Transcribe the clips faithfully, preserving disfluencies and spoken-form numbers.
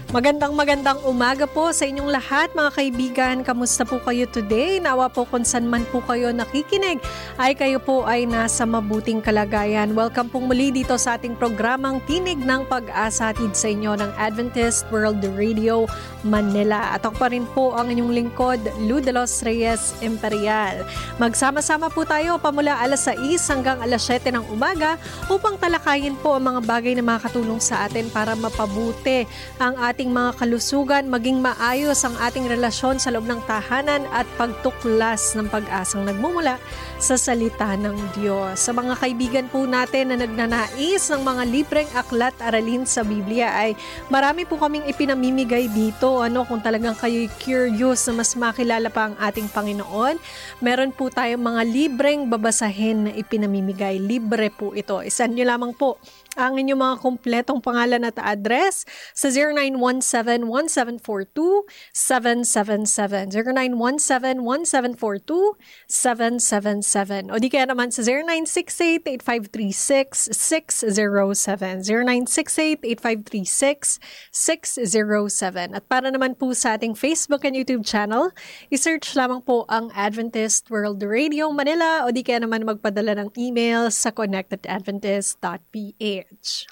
Magandang magandang umaga po sa inyong lahat mga kaibigan. Kamusta po kayo today? Nawa po kung saan man po kayo nakikinig ay kayo po ay nasa mabuting kalagayan. Welcome pong muli dito sa ating programang Tinig ng Pag-asa, hatid sa inyo ng Adventist World Radio Manila. At ako pa rin po ang inyong lingkod, Lou de los Reyes Imperial. Magsama-sama po tayo pamula alas sais hanggang alas siyete ng umaga upang talakayin po ang mga bagay na makakatulong sa atin para mapabuti ang ating mga kalusugan, maging maayos ang ating relasyon sa loob ng tahanan at pagtuklas ng pag-asang nagmumula sa salita ng Diyos. Sa mga kaibigan po natin na nagnanais ng mga libreng aklat aralin sa Biblia ay marami po kaming ipinamimigay dito. Ano, kung talagang kayo'y curious na mas makilala pa ang ating Panginoon, meron po tayong mga libreng babasahin na ipinamimigay. Libre po ito. Isan nyo lamang po ang inyong mga kumpletong pangalan at address sa zero nine one seven, one seven four two, seven seven seven. zero nine one seven, one seven four two, seven seven seven. O di kaya naman sa zero nine six eight, eight five three six, six zero seven. zero nine six eight, eight five three six, six zero seven. At para naman po sa ating Facebook and YouTube channel, isearch lamang po ang Adventist World Radio Manila o di kaya naman magpadala ng email sa connected adventist dot p h.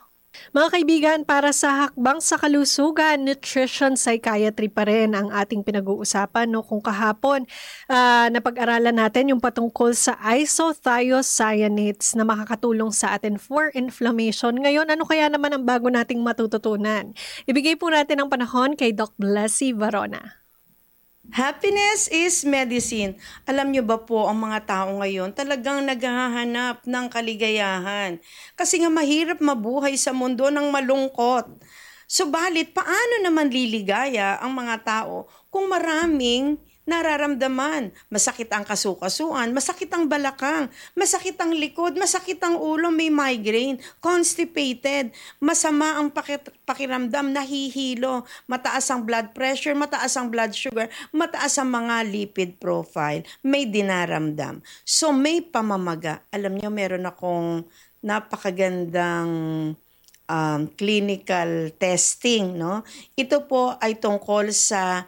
Mga kaibigan, para sa hakbang sa kalusugan, nutrition psychiatry pa rin ang ating pinag-uusapan. No? Kung kahapon, uh, napag-aralan natin yung patungkol sa isothiocyanates na makakatulong sa atin for inflammation. Ngayon, ano kaya naman ang bago nating matututunan? Ibigay po natin ang panahon kay Doc Blessy Varona. Happiness is medicine. Alam niyo ba po, ang mga tao ngayon talagang naghahanap ng kaligayahan. Kasi nga mahirap mabuhay sa mundo ng malungkot. Subalit, paano naman liligaya ang mga tao kung maraming nararamdaman? Masakit ang kasukasuan, masakit ang balakang, masakit ang likod, masakit ang ulo, may migraine, constipated, masama ang pakit- pakiramdam, nahihilo, mataas ang blood pressure, mataas ang blood sugar, mataas ang mga lipid profile, may dinaramdam. So may pamamaga. Alam niyo, meron akong napakagandang um, clinical testing, no? Ito po ay tungkol sa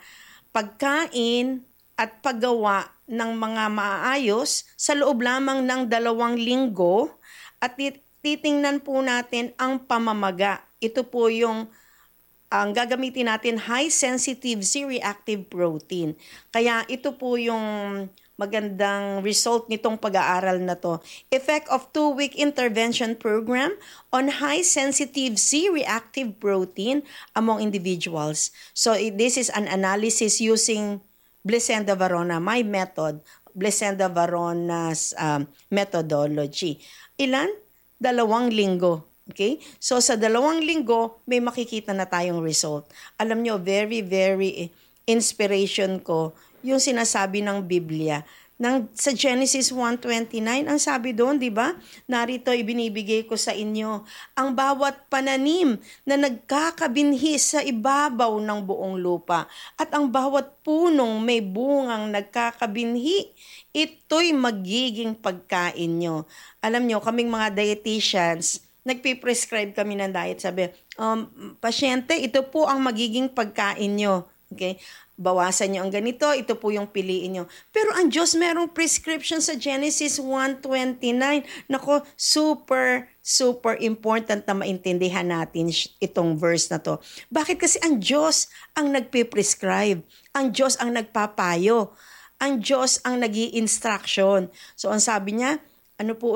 pagkain at paggawa ng mga maayos sa loob lamang ng dalawang linggo at titingnan po natin ang pamamaga. Ito po yung ang gagamitin natin, high sensitive C-reactive protein. Kaya ito po yung magandang result nitong pag-aaral na to. Effect of two-week intervention program on high-sensitive C-reactive protein among individuals. So this is an analysis using Blesenda Varona, my method, Blesenda Varona's um, methodology. Ilan? Dalawang linggo. Okay? So sa dalawang linggo, may makikita na tayong result. Alam nyo, very, very inspiration ko yung sinasabi ng Biblia. Nang, sa Genesis one twenty-nine, ang sabi doon, di ba? Narito ibinibigay ko sa inyo ang bawat pananim na nagkakabinhi sa ibabaw ng buong lupa at ang bawat punong may bungang nagkakabinhi, ito'y magiging pagkain nyo. Alam nyo, kaming mga dietitians, nagpiprescribe kami ng diet. Sabi, um, pasyente, ito po ang magiging pagkain nyo. Okay? Bawasan nyo ang ganito, ito po yung piliin nyo. Pero ang Diyos merong prescription sa Genesis one twenty-nine. Nako, super, super important na maintindihan natin itong verse na to. Bakit? Kasi ang Diyos ang nagpiprescribe. Ang Diyos ang nagpapayo. Ang Diyos ang nag-i-instruction. So ang sabi niya, ano po